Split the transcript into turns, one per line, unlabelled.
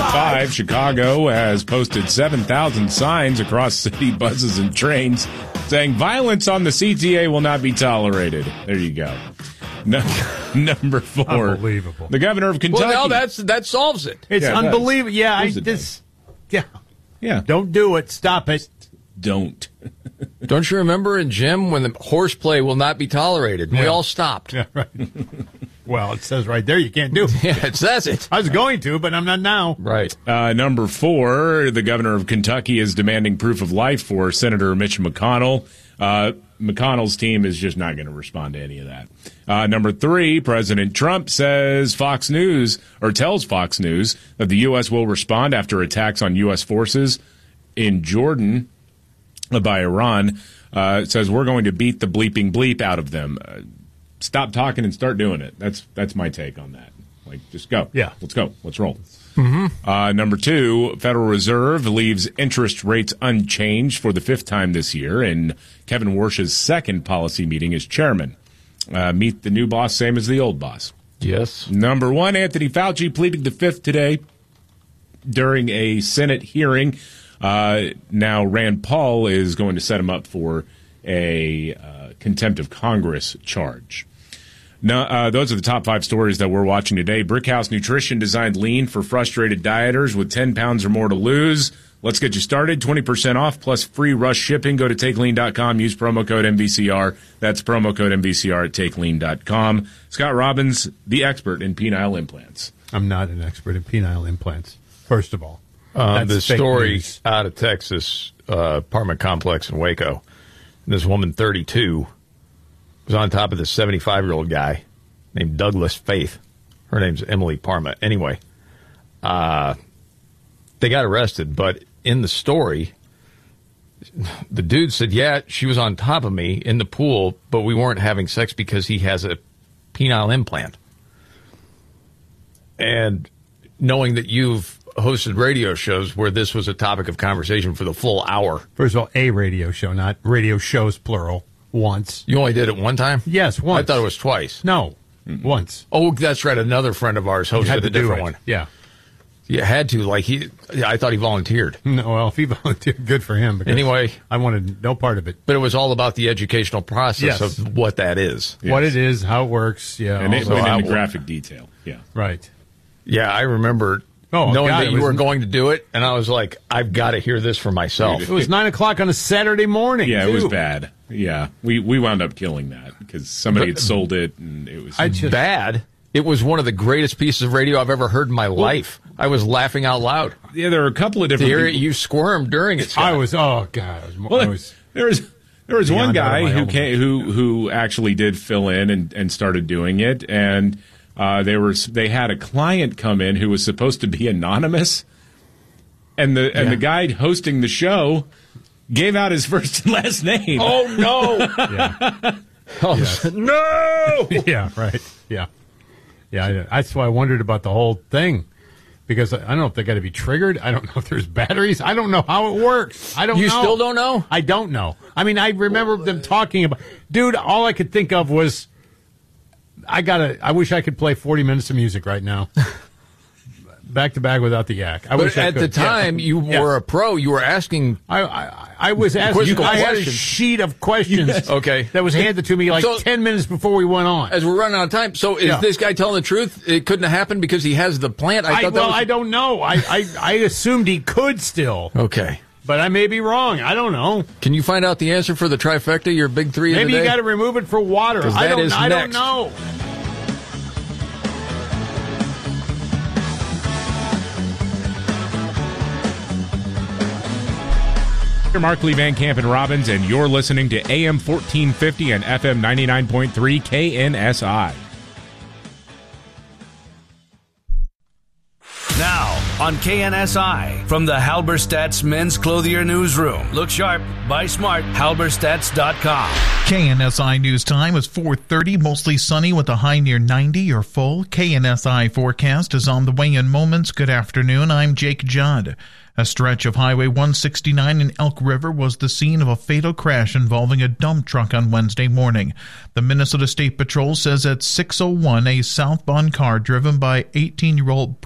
5, Chicago has posted 7,000 signs across city buses and trains saying violence on the CTA will not be tolerated. There you go. Number 4.
Unbelievable.
The governor of Kentucky.
Well, no, that solves it.
It's unbelievable. Yeah,
Yeah.
Don't do it. Stop it.
Don't.
Don't you remember in gym when the horseplay will not be tolerated? We all stopped.
Yeah, right. Well, it says right there you can't do it.
Yeah, it says it.
I was going to, but I'm not now.
Right.
Number 4, the governor of Kentucky is demanding proof of life for Senator Mitch McConnell. McConnell's team is just not going to respond to any of that. Number 3, President Trump says tells Fox News that the U.S. will respond after attacks on U.S. forces in Jordan by Iran. It says we're going to beat the bleeping bleep out of them. Stop talking and start doing it. That's my take on that. Like, just go.
Yeah.
Let's go. Let's roll. Mm-hmm. Number 2, Federal Reserve leaves interest rates unchanged for the 5th time this year, and Kevin Warsh's second policy meeting as chairman. Meet the new boss, same as the old boss.
Yes.
Number 1, Anthony Fauci pleaded the 5th today during a Senate hearing. Now Rand Paul is going to set him up for a contempt of Congress charge. Now, those are the top 5 stories that we're watching today. Brickhouse Nutrition designed lean for frustrated dieters with 10 pounds or more to lose. Let's get you started. 20% off plus free rush shipping. Go to TakeLean.com. Use promo code MVCR. That's promo code MVCR at TakeLean.com. Scott Robbins, the expert in penile implants.
I'm not an expert in penile implants, first of all.
The story out of Texas, apartment complex in Waco. This woman, 32, was on top of this 75-year-old guy named Douglas Faith. Her name's Emily Parma. Anyway, they got arrested, but in the story, the dude said, yeah, she was on top of me in the pool, but we weren't having sex because he has a penile implant. And knowing that you've hosted radio shows where this was a topic of conversation for the full hour.
First of all, a radio show, not radio shows, plural, once.
You only did it one time?
Yes, once.
I thought it was twice.
No, once.
Oh, that's right. Another friend of ours hosted a different one.
Yeah.
You had to. I thought he volunteered.
No, well, if he volunteered, good for him.
Anyway.
I wanted no part of it.
But it was all about the educational process of what that is.
Yes. What it is, how it works. Yeah.
And it went into graphic detail. Yeah.
Right.
Yeah, I remember knowing that you were going to do it, and I was like, I've got to hear this for myself.
It was 9 o'clock on a Saturday morning.
Yeah, it was bad. Yeah, we wound up killing that because somebody had sold it, and it was
bad. It was one of the greatest pieces of radio I've ever heard in my life. I was laughing out loud.
Yeah, there were a couple of different people.
You squirmed during it, Scott.
I was, oh, God.
There was one guy who actually did fill in and started doing it, and they had a client come in who was supposed to be anonymous, and the guy hosting the show gave out his first and last name.
Oh no! No!
Yeah, right. Yeah. Yeah, that's why I wondered about the whole thing. Because I don't know if they got to be triggered. I don't know if there's batteries. I don't know how it works. I don't know.
You still don't know?
I don't know. I mean, I remember them talking about... Dude, all I could think of was... I wish I could play 40 minutes of music right now. Back to back without the yak.
But at the time, you were a pro. You were asking...
I was asking... I had a sheet of questions
okay.
that was handed to me 10 minutes before we went on.
As we're running out of time, so is this guy telling the truth? It couldn't have happened because he has the plant?
I don't know. I assumed he could still.
Okay.
But I may be wrong. I don't know.
Can you find out the answer for the trifecta, your big three
Maybe
of the day?
You got to remove it for water. I don't know.
Mark Lee Van Camp and Robbins, and you're listening to AM 1450 and FM 99.3 KNSI.
Now on KNSI, from the Halberstadt's Men's Clothier Newsroom. Look sharp, buy smart, halberstadts.com.
KNSI News Time is 4:30, mostly sunny with a high near 90. Your full KNSI forecast is on the way in moments. Good afternoon, I'm Jake Judd. A stretch of Highway 169 in Elk River was the scene of a fatal crash involving a dump truck on Wednesday morning. The Minnesota State Patrol says at 6:01, a southbound car driven by 18-year-old